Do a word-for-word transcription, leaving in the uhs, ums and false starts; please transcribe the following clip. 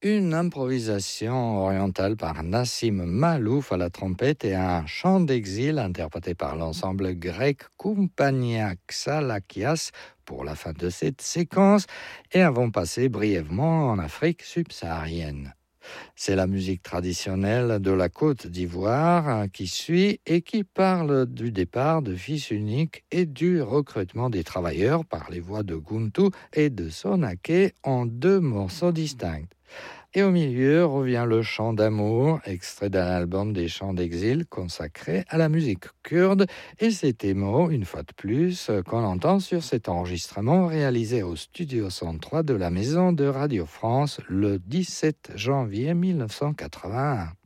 une improvisation orientale par Nassim Malouf à la trompette et un chant d'exil interprété par l'ensemble grec Kompania Xalakias pour la fin de cette séquence et avons passé brièvement en Afrique subsaharienne. C'est la musique traditionnelle de la Côte d'Ivoire qui suit et qui parle du départ de fils uniques et du recrutement des travailleurs par les voix de Guntu et de Sonaké en deux morceaux distincts. Et au milieu revient le chant d'amour, extrait d'un album des chants d'exil consacré à la musique kurde. Et c'est Emo, une fois de plus, qu'on entend sur cet enregistrement réalisé au Studio cent trois de la Maison de Radio France le dix-sept janvier mille neuf cent quatre-vingt-un.